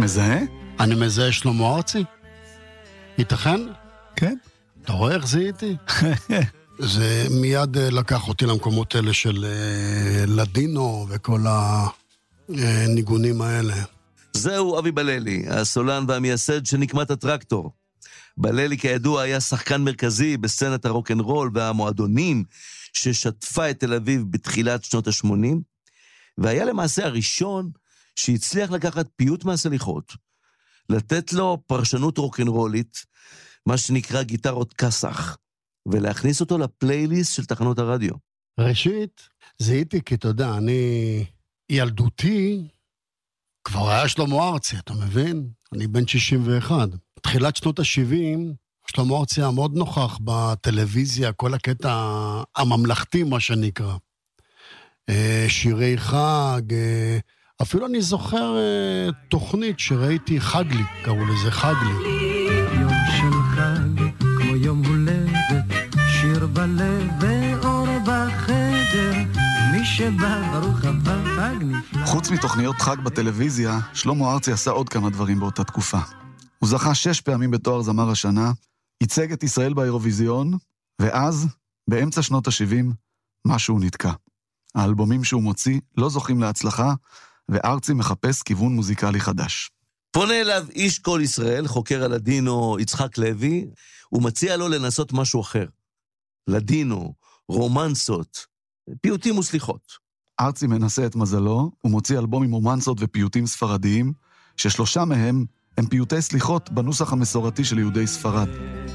מזהה? אני מזהה שלמה ארצי. ייתכן? כן. אתה רואה איך זיהיתי? זה מיד לקח אותי למקומות האלה של לדינו וכל הניגונים האלה. זהו אבי בללי, הסולן והמייסד של נקמת הטרקטור. בללי כידוע היה שחקן מרכזי בסצנת הרוק'נ'רול והמועדונים ששטפה את תל אביב בתחילת שנות ה-80, והיה למעשה הראשון שהצליח לקחת פיוט מהסליחות, לתת לו פרשנות רוק'נ'רולית, מה שנקרא גיטרות קסח, ולהכניס אותו לפלייליסט של תחנות הרדיו. ראשית, זיהיתי כי אתה יודע, אני ילדותי, כבר היה שלמה ארצי, אתה מבין? אני בן 61. תחילת שנות ה-70, שלמה ארצי היה מאוד נוכח בטלוויזיה, כל הקטע הממלכתי, מה שנקרא. שירי חג, אפילו אני זוכר תוכנית שראיתי חגלי, קראו לזה חגלי. יום של חג, כמו יום הולדת, שיר בלב ואור בחדר, מי שבא ברוך הבא חג נפלא. חוץ מתוכניות חג בטלוויזיה, שלמה ארצי עשה עוד כמה דברים באותה תקופה. הוא זכה 6 פעמים בתואר זמר השנה, ייצג את ישראל באירוויזיון, ואז, באמצע שנות ה-70, משהו נתקע. האלבומים שהוא מוציא לא זוכים להצלחה, וארצי מחפש כיוון מוזיקלי חדש. פונה אליו איש כל ישראל, חוקר הלדינו יצחק לוי, הוא מציע לו לנסות משהו אחר. לדינו, רומנסות, פיוטים וסליחות. ארצי מנסה את מזלו, הוא מוציא אלבום עם רומנסות ופיוטים ספרדיים, ש3 מהם הם פיוטי סליחות בנוסח המסורתי של יהודי ספרד.